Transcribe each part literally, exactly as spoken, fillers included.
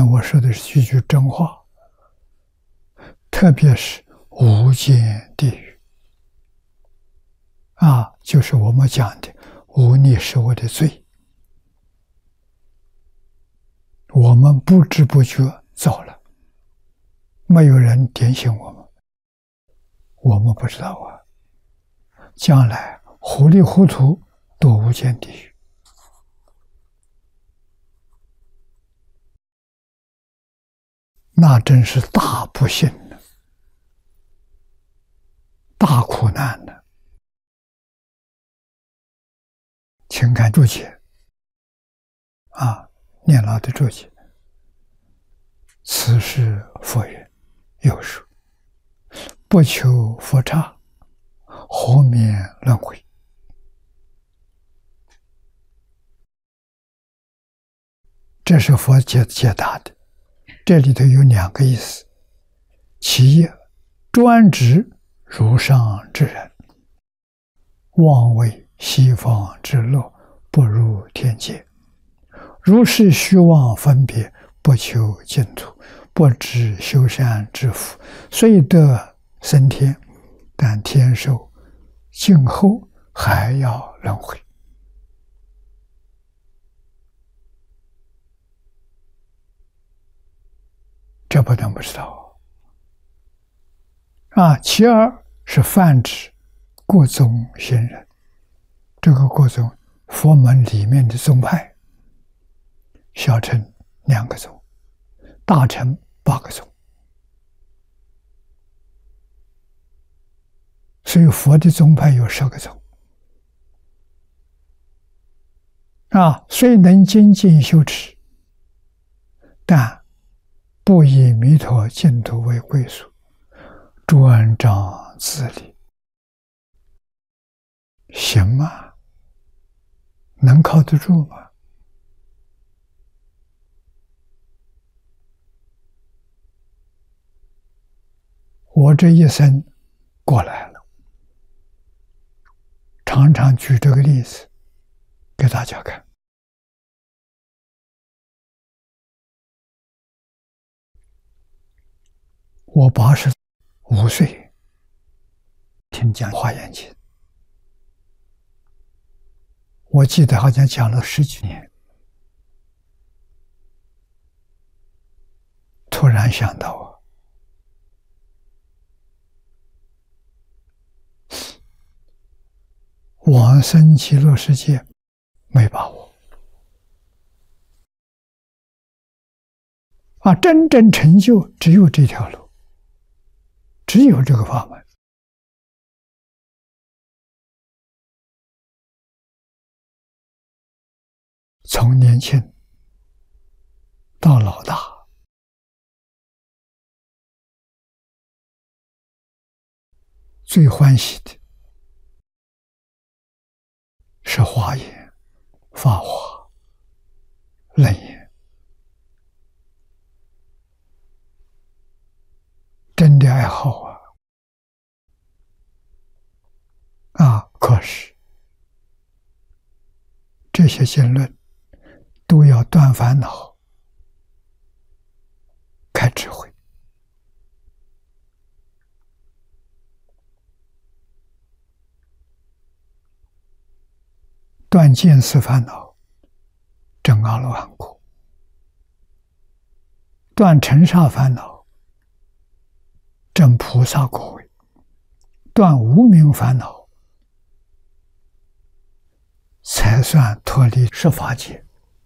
面我说的是句句真话，特别是无间地狱啊，就是我们讲的忤逆是我的罪，我们不知不觉造了，没有人点醒我们，我们不知道啊，将来糊里糊涂堕无间地狱。那真是大不幸了，大苦难了。请看注解啊，念老的注解：此是佛云，有说不求佛刹，何免轮回？这是佛解解答的。这里头有两个意思：其一，专指如上之人，妄为西方之乐，不入天界，如是虚妄分别，不求净土，不知修善之福，虽得升天，但天寿静后还要轮回。这不能不知道啊！其二是泛指各宗行人，这个各宗佛门里面的宗派，小乘两个宗，大乘八个宗，所以佛的宗派有十个宗啊。虽能精进修持，但不以弥陀净土为归属，专章自理，行吗？能靠得住吗？我这一生过来了，常常举这个例子给大家看。我八十五岁听讲《华严经》，我记得好像讲了十几年，突然想到啊，往生极乐世界没把握啊，真正成就只有这条路，只有这个法门。从年轻到老大，最欢喜的是华严、法华、楞严，真的爱好啊！啊，可是这些经论都要断烦恼、开智慧。断见思烦恼，证阿罗汉果；断尘沙烦恼，证菩萨果位；断无明烦恼，才算脱离十法界。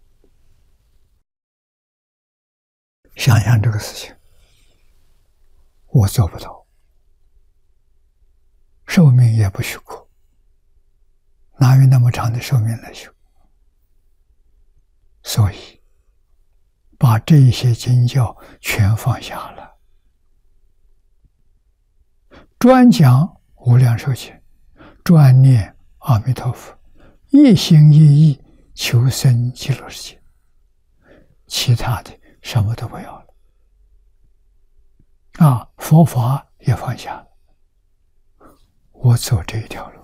想想这个事情，我做不到，寿命也不许过，哪有那么长的寿命来修？所以把这些经教全放下了，专讲无量寿经，专念阿弥陀佛，一心一意求生极乐世界，其他的什么都不要了啊！佛法也放下了，我走这一条路。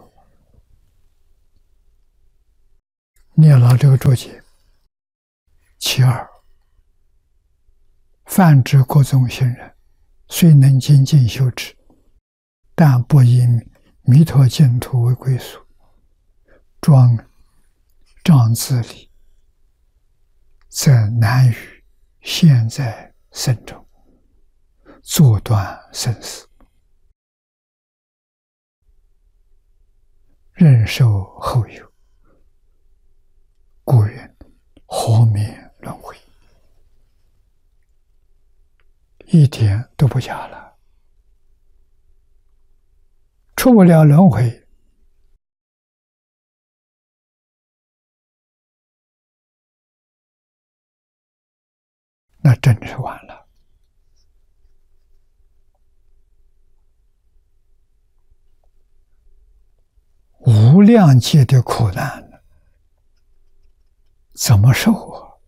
念老这个注解，其二， 泛指各种行人，虽能精进修持，但不以弥陀净土为归宿，庄障自理，则难于现在生中，阻断生死，任受后有，故云何免轮回，一点都不假了。出不了轮回，那真是完了。无量劫的苦难怎么受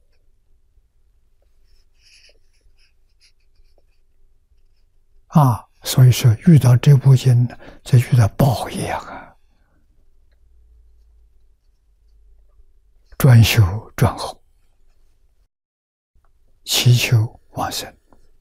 啊？啊，所以说遇到这部经，就遇到宝一样啊，专修专弘，祈求往生。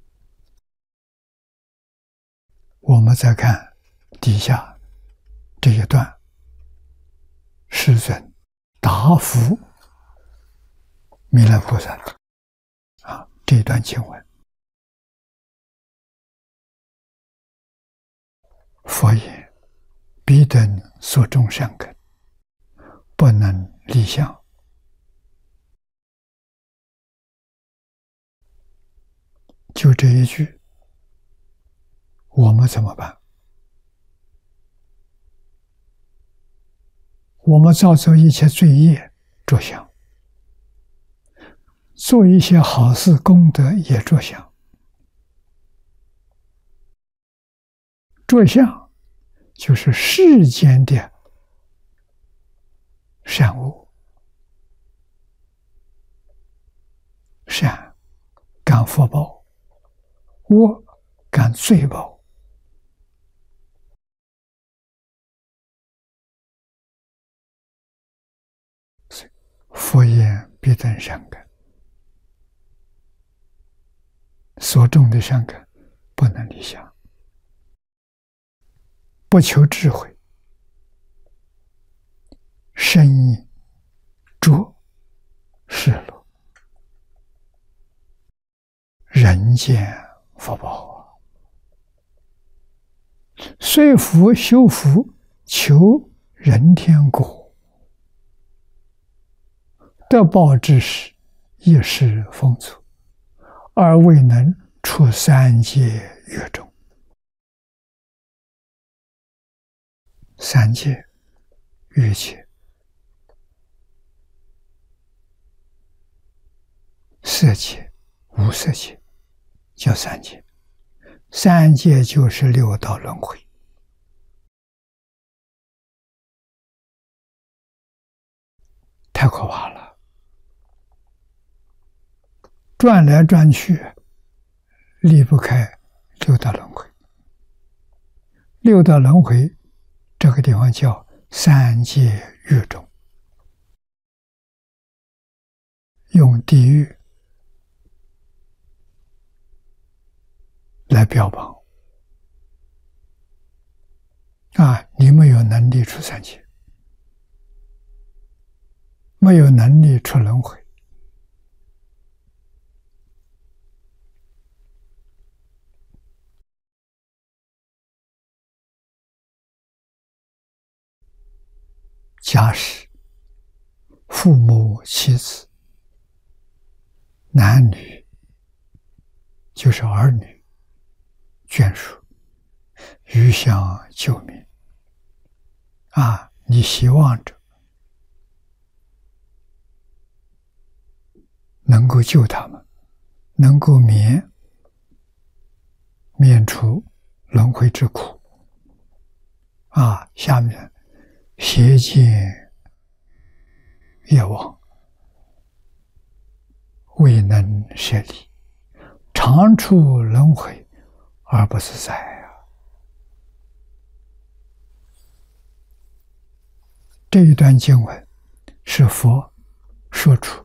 我们再看底下这一段，世尊答复弥勒菩萨啊，这一段经文，佛言：彼等所种善根，不能立相。就这一句，我们怎么办？我们造作一切罪业着想，做一些好事功德也着想。着相就是世间的善恶，善感福报，恶感罪报。佛言：彼等善根，所种的善根不能立相，不求智慧，生意着世乐，人间福报啊！虽福修福，求人天果，得报之时，一时丰足，而未能出三界狱中。三界、欲界、色界、无色界，叫三界。三界就是六道轮回。太可怕了！转来转去，离不开六道轮回。六道轮回这个地方叫三界狱中，用地狱来标榜啊，你没有能力出三界，没有能力出轮回。家室、父母、妻子、男女，就是儿女、眷属，余相救民啊！你希望着能够救他们，能够免免除轮回之苦啊！下面邪见业往，未能舍离，常处轮回而不自在啊！这一段经文是佛说出